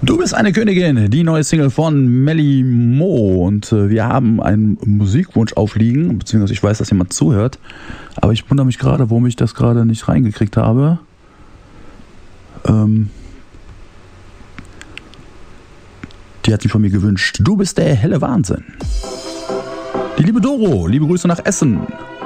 Du bist eine Königin, die neue Single von Melly Mo. Und wir haben einen Musikwunsch aufliegen, beziehungsweise ich weiß, dass jemand zuhört. Aber ich wundere mich gerade, warum ich das gerade nicht reingekriegt habe. Die hat sich von mir gewünscht. Du bist der helle Wahnsinn. Die liebe Doro, liebe Grüße nach Essen.